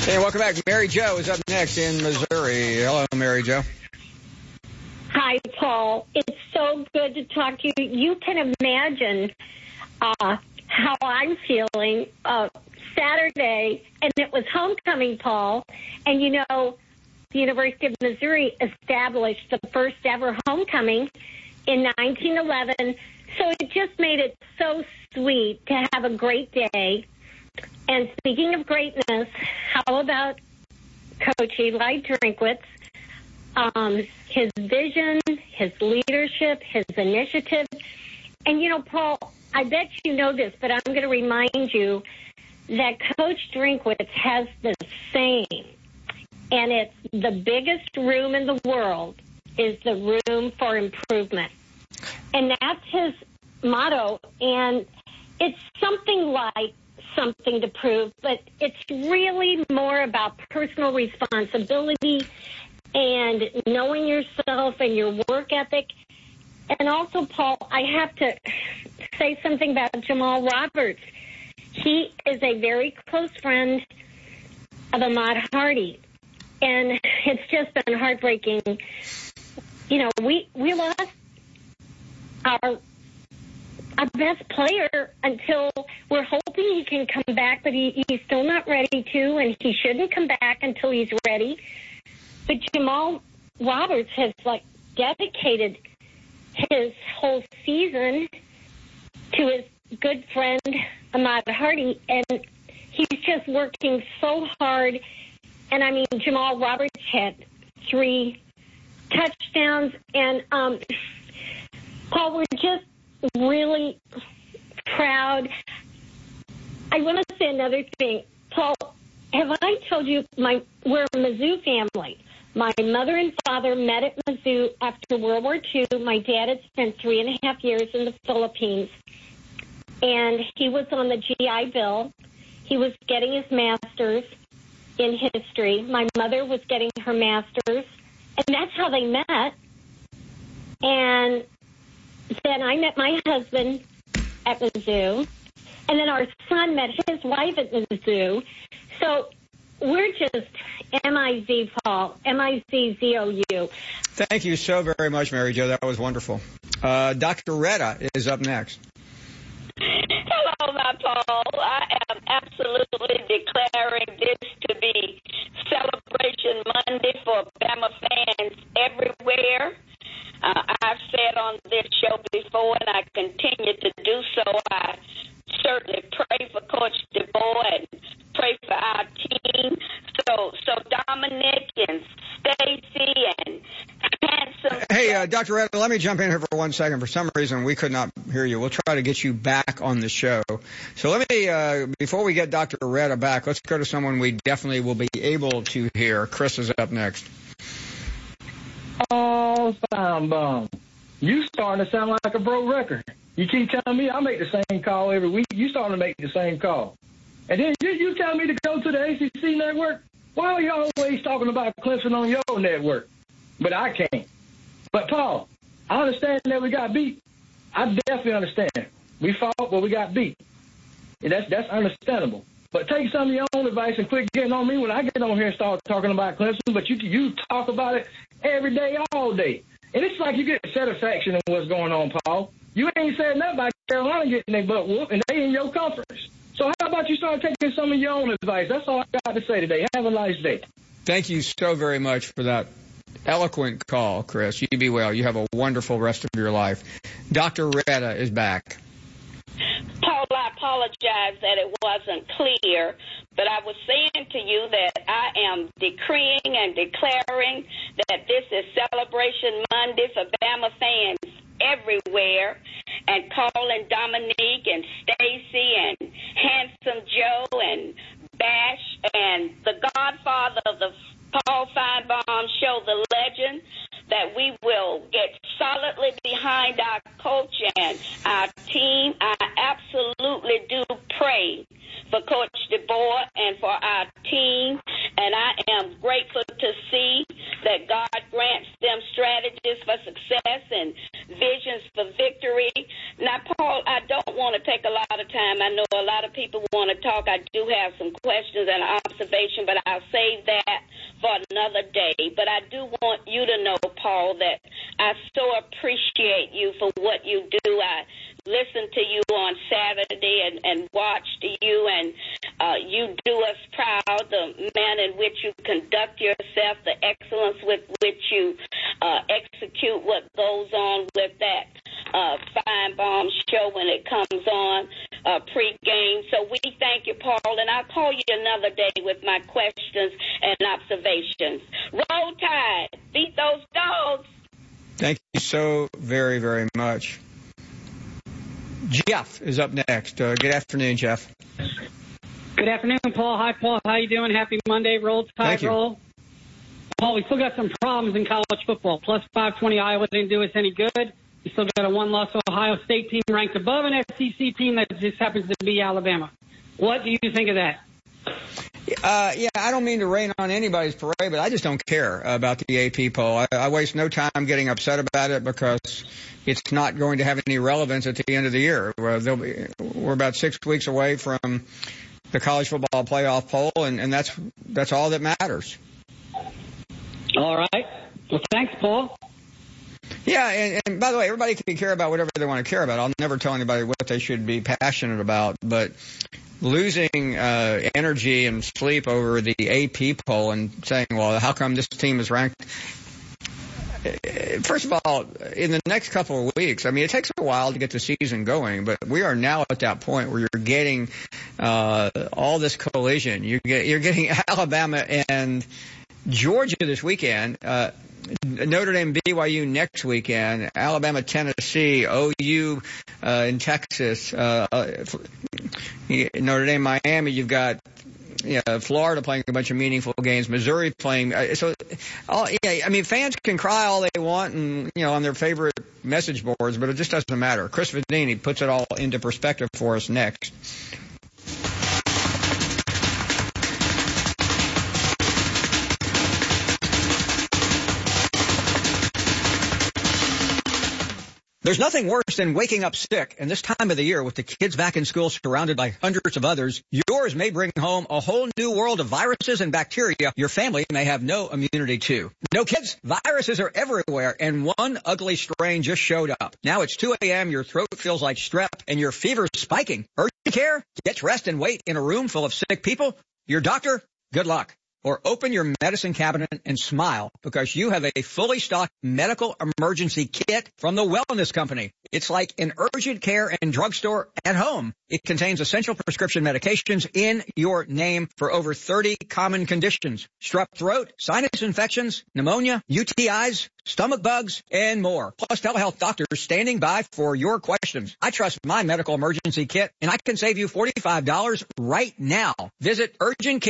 Hey, welcome back. Mary Jo is up next in Missouri. Hello, Mary Jo. Hi, Paul. It's so good to talk to you. You can imagine how I'm feeling Saturday, and it was homecoming, Paul. And, you know, the University of Missouri established the first ever homecoming in 1911. So it just made it so sweet to have a great day. And speaking of greatness, how about Coach Eli Drinkwitz? His vision, his leadership, his initiative. And, you know, Paul, I bet you know this, but I'm going to remind you that Coach Drinkwitz has the saying, and it's the biggest room in the world is the room for improvement. And that's his motto, and it's something like something to prove, but it's really more about personal responsibility and knowing yourself and your work ethic. And also, Paul, I have to say something about Jamal Roberts. He is a very close friend of Ahmad Hardy, and it's just been heartbreaking. You know, we lost our best player until we're hoping he can come back, but he's still not ready to, and he shouldn't come back until he's ready. But Jamal Roberts has, dedicated his whole season to his good friend Ahmad Hardy, and he's just working so hard. And, I mean, Jamal Roberts had 3 touchdowns, and, Paul, we're just really proud. I want to say another thing. Paul, have I told you we're a Mizzou family? My mother and father met at Mizzou after World War II. My dad had spent 3.5 years in the Philippines, and he was on the GI Bill. He was getting his master's in history. My mother was getting her master's, and that's how they met. And then I met my husband at Mizzou, and then our son met his wife at Mizzou. So we're just M-I-Z, Paul, M-I-Z-Z-O-U. Thank you so very much, Mary Jo. That was wonderful. Dr. Retta is up next. Hello, my Paul. I am absolutely declaring this to be Celebration Monday for Bama fans everywhere. I've said on this show before, and I continue to do so. I certainly pray for Coach DeBoer and pray for our team. So Dominic and Stacy and Handsome. Hey, Dr. Retta, let me jump in here for 1 second. For some reason, we could not hear you. We'll try to get you back on the show. So let me, before we get Dr. Retta back, let's go to someone we definitely will be able to hear. Chris is up next. Oh, sound bomb. You starting to sound like a broke record. You keep telling me I make the same call every week. You starting to make the same call. And then you tell me to go to the ACC network. Why are you always talking about Clemson on your network? But I can't. But, Paul, I understand that we got beat. I definitely understand. We fought, but we got beat. And that's understandable. But take some of your own advice and quit getting on me when I get on here and start talking about Clemson. But you talk about it every day, all day. And it's like you get satisfaction in what's going on, Paul. You ain't said nothing about Carolina getting their butt whooped, and they in your conference. So how about you start taking some of your own advice? That's all I got to say today. Have a nice day. Thank you so very much for that eloquent call, Chris. You be well. You have a wonderful rest of your life. Dr. Retta is back. Paul, I apologize that it wasn't clear, but I was saying to you that I am decreeing and declaring that this is Celebration Monday for Bama fans everywhere, and calling Dominique and Stacy and Handsome Joe and Bash and the godfather of the Paul Feinbaum show, the legend, that we will get solidly behind our coach and our team. I absolutely do pray for Coach DeBoer and for our team, and I am grateful to see that God grants them strategies for success and visions for victory. Now, Paul, I don't want to take a lot of time. I know a lot of people want to talk. I do have some questions. questions and observation, but I'll save that for another day. But I do want you to know, Paul, that I so appreciate you for what you do. I listened to you on Saturday and watched you, and you do us proud, the manner in which you conduct yourself, the excellence with which you execute what goes on with that Fine Bomb show when it comes on pre-game. So we thank you, Paul, and I'll call you another day with my questions and observations. Roll Tide. Beat those dogs. Thank you so very, very much. Jeff is up next. Good afternoon, Jeff. Good afternoon, Paul. Hi, Paul. How you doing? Happy Monday. Roll Tide, roll. Paul, we still got some problems in college football. Plus 520 Iowa didn't do us any good. We still got a one-loss Ohio State team ranked above an SEC team that just happens to be Alabama. What do you think of that? Yeah, I don't mean to rain on anybody's parade, but I just don't care about the AP poll. I waste no time getting upset about it because it's not going to have any relevance at the end of the year. We're about 6 weeks away from the college football playoff poll, and that's all that matters. All right. Well, thanks, Paul. Yeah, and by the way, everybody can care about whatever they want to care about. I'll never tell anybody what they should be passionate about, but losing energy and sleep over the AP poll and saying, well, how come this team is ranked? First of all, in the next couple of weeks, I mean, it takes a while to get the season going, but we are now at that point where you're getting all this collision. You're getting Alabama and Georgia this weekend, Notre Dame, BYU next weekend, Alabama, Tennessee, OU in Texas, Notre Dame, Miami. You've got Florida playing a bunch of meaningful games, Missouri playing. I mean, fans can cry all they want and on their favorite message boards, but it just doesn't matter. Chris Vadini puts it all into perspective for us next. There's nothing worse than waking up sick, and this time of the year with the kids back in school surrounded by hundreds of others, yours may bring home a whole new world of viruses and bacteria your family may have no immunity to. No, kids, viruses are everywhere, and one ugly strain just showed up. Now it's 2 a.m., your throat feels like strep, and your fever's spiking. Urgent care? Get dressed and wait in a room full of sick people? Your doctor? Good luck. Or open your medicine cabinet and smile because you have a fully stocked medical emergency kit from the Wellness Company. It's like an urgent care and drugstore at home. It contains essential prescription medications in your name for over 30 common conditions. Strep throat, sinus infections, pneumonia, UTIs, stomach bugs, and more. Plus telehealth doctors standing by for your questions. I trust my medical emergency kit, and I can save you $45 right now. Visit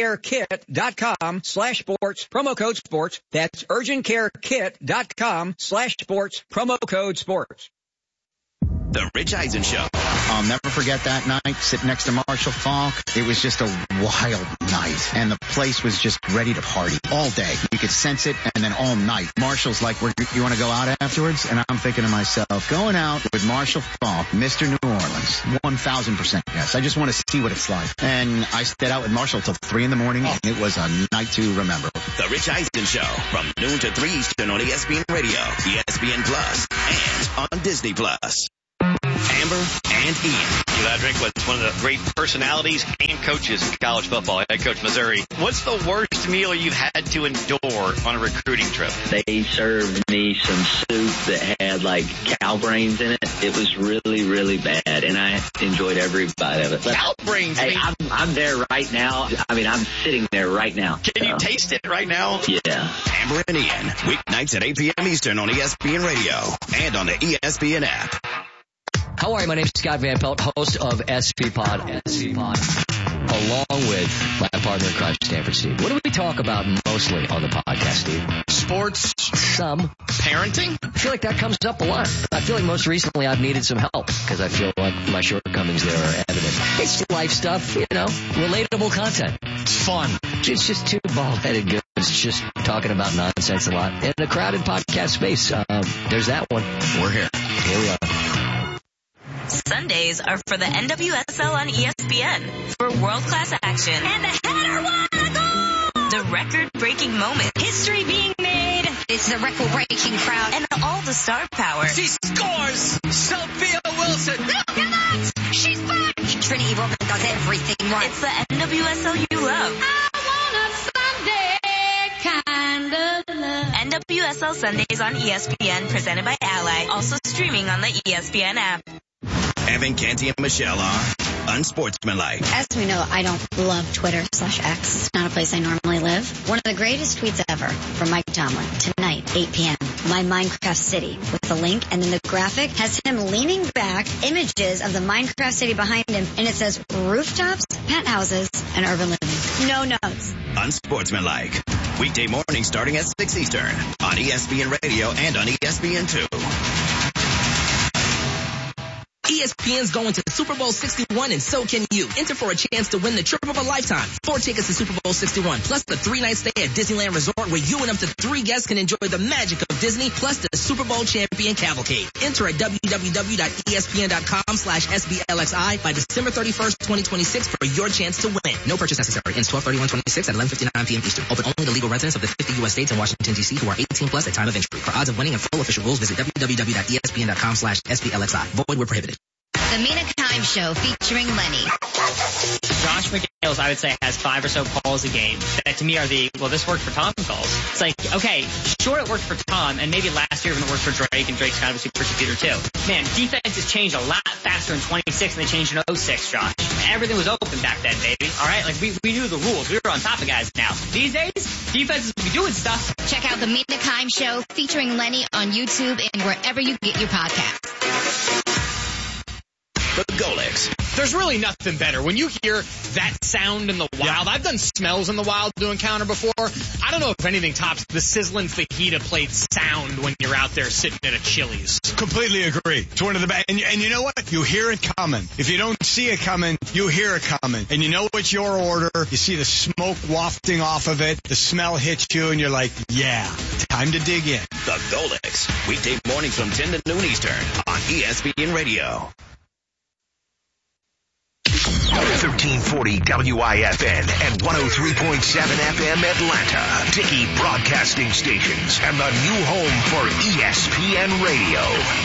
urgentcarekit.com/sports, promo code sports. That's urgentcarekit.com/sports, promo code sports. The Rich Eisen Show. I'll never forget that night sitting next to Marshall Faulk. It was just a wild night, and the place was just ready to party all day. You could sense it, and then all night. Marshall's like, you want to go out afterwards? And I'm thinking to myself, going out with Marshall Faulk, Mr. New Orleans, 1,000% yes. I just want to see what it's like. And I stayed out with Marshall till 3 in the morning, and it was a night to remember. The Rich Eisen Show from noon to 3 Eastern on ESPN Radio, ESPN Plus, and on Disney Plus. Amber and Ian. Eli Drinkwitz, one of the great personalities and coaches in college football, head coach Missouri. What's the worst meal you've had to endure on a recruiting trip? They served me some soup that had like cow brains in it. It was really, really bad, and I enjoyed every bite of it. But, cow brains? Hey, I'm there right now. I mean, I'm sitting there right now. Can you taste it right now? Yeah. Amber and Ian, weeknights at 8 p.m. Eastern on ESPN Radio and on the ESPN app. How are you? My name is Scott Van Pelt, host of SP Pod, along with my partner in crime, Stanford Steve. What do we talk about mostly on the podcast, Steve? Sports. Some. Parenting? I feel like that comes up a lot. I feel like most recently I've needed some help because I feel like my shortcomings there are evident. It's life stuff, relatable content. It's fun. It's just two bald-headed goods just talking about nonsense a lot in a crowded podcast space. There's that one. We're here. Here we are. Sundays are for the NWSL on ESPN for world-class action. And the header won a goal! The record-breaking moment. History being made. It's the record-breaking crowd. And all the star power. She scores! Sophia Wilson! Look at that! She's back! Trinity Rodman does everything right. It's the NWSL you love. NWSL Sundays on ESPN, presented by Ally. Also streaming on the ESPN app. Evan Canty and Michelle are unsportsmanlike. As we know, I don't love Twitter/X. It's not a place I normally live. One of the greatest tweets ever from Mike Tomlin. Tonight, 8 p.m. My Minecraft City with a link, and then the graphic has him leaning back, images of the Minecraft City behind him, and it says rooftops, penthouses, and urban living. No notes. Unsportsmanlike. Weekday morning starting at 6 Eastern on ESPN Radio and on ESPN2. ESPN's going to Super Bowl 61, and so can you. Enter for a chance to win the trip of a lifetime. 4 tickets to Super Bowl 61, plus the 3-night stay at Disneyland Resort, where you and up to 3 guests can enjoy the magic of Disney, plus the Super Bowl champion cavalcade. Enter at www.espn.com/SBLXI by December 31st, 2026 for your chance to win. No purchase necessary. Ends 12/31/26 at 11:59 p.m. Eastern. Open only to legal residents of the 50 U.S. states and Washington, D.C. who are 18 plus at time of entry. For odds of winning and full official rules, visit www.espn.com/SBLXI. Void where prohibited. The Mina Kimes Show featuring Lenny. Josh McDaniels, I would say, has 5 or so calls a game that to me are this worked for Tom calls. It's like, okay, sure it worked for Tom, and maybe last year when it worked for Drake, and Drake's kind of a super computer too. Man, defense has changed a lot faster in 26 than they changed in 06, Josh. Everything was open back then, baby. All right? Like, we knew the rules. We were on top of guys now. These days, defenses will be doing stuff. Check out The Mina Kimes Show featuring Lenny on YouTube and wherever you get your podcasts. The Golix. There's really nothing better. When you hear that sound in the wild, I've done smells in the wild to encounter before. I don't know if anything tops the sizzling fajita plate sound when you're out there sitting at a Chili's. Completely agree. It's one of the best. And you know what? You hear it coming. If you don't see it coming, you hear it coming. And you know it's your order. You see the smoke wafting off of it. The smell hits you, and you're like, yeah, time to dig in. The Golix. Weekday mornings from 10 to noon Eastern on ESPN Radio. 1340 WIFN and 103.7 FM Atlanta. Dickey Broadcasting Stations and the new home for ESPN Radio.